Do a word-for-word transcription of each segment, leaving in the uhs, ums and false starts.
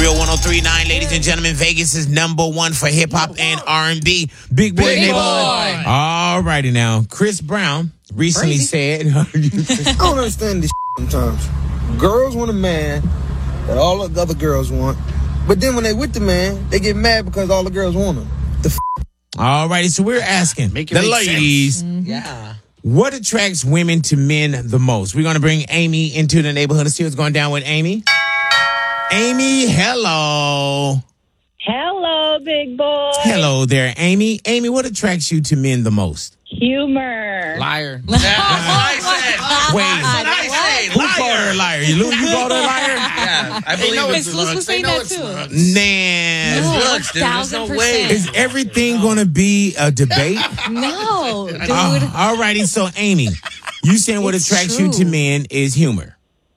Real one oh three point nine, ladies and gentlemen. Vegas is number one for hip hop and R and B. Big Boy Big Neighborhood. Boy. All righty now. Chris Brown recently Crazy. said. I don't understand this sometimes. Girls want a man that all the other girls want, but then when they with the man, they get mad because all the girls want him. The f- All righty, so we're asking Make it the make ladies, sense. Yeah. what attracts women to men the most? We're going to bring Amy into the neighborhood and see what's going down with Amy. Amy, hello. Hello, big boy. Hello there, Amy. Amy, what attracts you to men the most? Humor. Liar. That's what I said. Wait, That's what I say. who called her a liar? You, you called her a liar? Yeah, I believe know it's it's looks. looks. They saying know that it's too. looks. Man. It's No, looks, dude. There's no thousand way. percent. Is everything going to be a debate? No, dude. Uh, all righty, so Amy, you saying what It's attracts you to true. men is humor.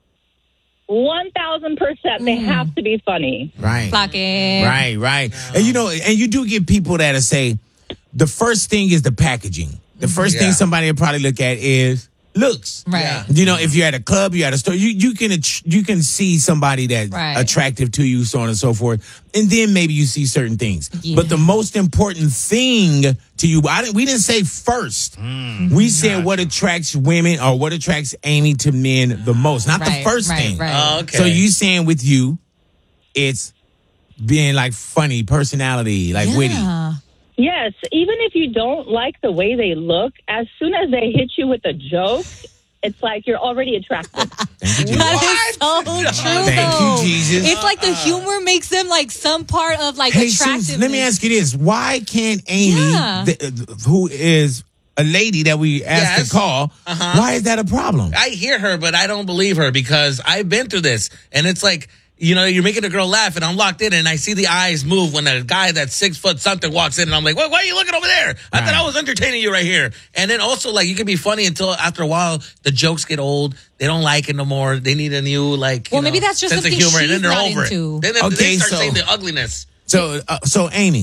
one thousand percent. They have to be funny. Right. Clock it. Right, right. And you know, and you do get people that'll say the first thing is the packaging. The first Yeah. thing somebody will probably look at is looks. Right. Yeah. You know, if you're at a club, you're at a store, you, you can att- you can see somebody that's Right. attractive to you, so on and so forth. And then maybe you see certain things. Yeah. But the most important thing to you, I didn't, we didn't say first. Mm-hmm. We said what attracts women or what attracts Amy to men the most, not Right, the first right, thing. right. Oh, okay. So you saying with you, it's being like funny, personality, like witty. Yeah. Yes, even if you don't like the way they look, as soon as they hit you with a joke, it's like you're already attracted. Thank you, Jesus. That is so true, Thank you, though. Jesus. It's like the humor makes them like some part of like Hey, attractiveness. Susan, let me ask you this: why can't Amy, Yeah. th- th- who is a lady that we asked Yes. to call, Uh-huh. why is that a problem? I hear her, but I don't believe her because I've been through this. And it's like, you know, you're making a girl laugh and I'm locked in and I see the eyes move when a guy that's six foot something walks in and I'm like, why, why are you looking over there? I Right. thought I was entertaining you right here. And then also, like, you can be funny until after a while, the jokes get old. They don't like it no more. They need a new, like, you Well, maybe know, that's just sense of something humor. And then she's they're not over into. it. Then they, Okay, they start so- saying the ugliness. So, uh, so Amy,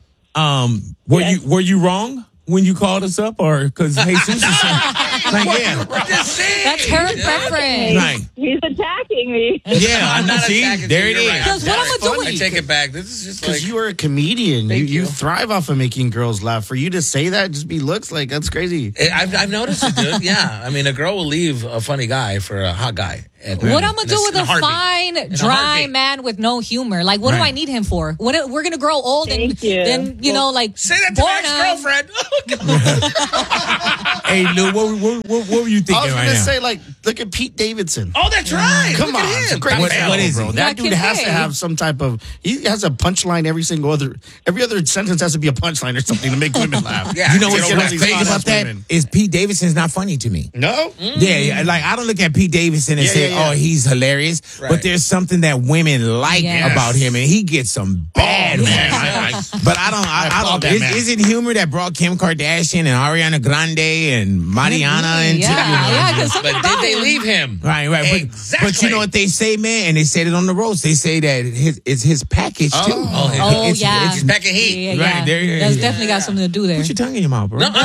um, were Yes. you were you wrong when you called us up, or because Jesus is saying, like, yeah, I'm just saying. That's her preference. right, He's attacking me. yeah, I'm not see, attacking there you. it You're is. right. Because what I'm I'ma do sorry. with I you- take it back. This is just Because like, you are a comedian. You, Thank you you. thrive off of making girls laugh. For you to say that, just be looks like that's crazy. I've, I've noticed it, dude. Yeah. I mean, a girl will leave a funny guy for a hot guy. And- What I'm gonna in do a- with in a, heartbeat. fine, In a dry heartbeat. man with no humor? Like, what do Right. I need him for? What we're gonna grow old and Thank you. then you know, like Say that to my boredom. ex-girlfriend. Hey, Lou, what, what, what, what were you I thinking was right gonna now? say, like, look at Pete Davidson. Oh, that's right. Come Look on, at it's a him. great What- example, what is bro. he? That Like dude Kim has K. to have some type of. He has a punchline every single other. Every other sentence has to be a punchline or something to make women laugh. Yeah. You know Get what's over what's that crazy class about that women. is Pete Davidson's not funny to me. No. Yeah, yeah, like I don't look at Pete Davidson and Yeah, say, yeah, yeah. "Oh, he's hilarious," Right. but there's something that women like Yes. about him, and he gets some bad Oh, ones. man. I- I- But I don't. I, I I, applaud don't. that Is, man. is it humor that brought Kim Kardashian and Ariana Grande and Mariana into? yeah, you know, yeah, because something But about did they him. leave him? Right, right. But, Exactly. but you know what they say, man, and they said it on the roast. They say that his it's his package too. Oh, yeah. Oh It's- yeah, it's- Pack of heat. Yeah, yeah, Right, yeah. there you- That's yeah. definitely got something to do there. Put your tongue in your mouth, bro. All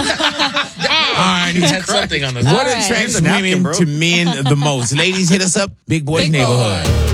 right. He had something on the What All right. attracts Here's a napkin, women bro. to men the most? Ladies, hit us up. Big Boys Big Neighborhood. Boy.